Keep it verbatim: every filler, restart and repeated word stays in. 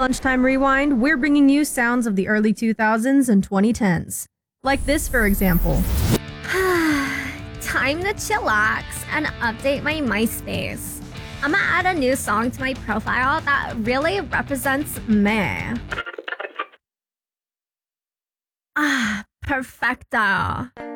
Lunchtime Rewind, we're bringing you sounds of the early two thousands and twenty tens. Like this, for example. Time to chillax and update my MySpace. I'm gonna add a new song to my profile that really represents me. Ah, perfecto.